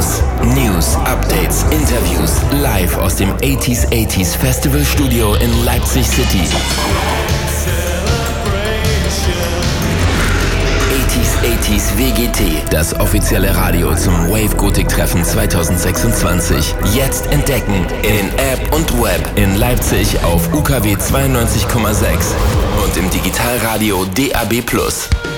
Plus. News, Updates, Interviews, live aus dem 80s Festival Studio in Leipzig City. 80s WGT, das offizielle Radio zum Wave Gothic Treffen 2026. Jetzt entdecken in App und Web in Leipzig auf UKW 92,6 und im Digitalradio DAB+.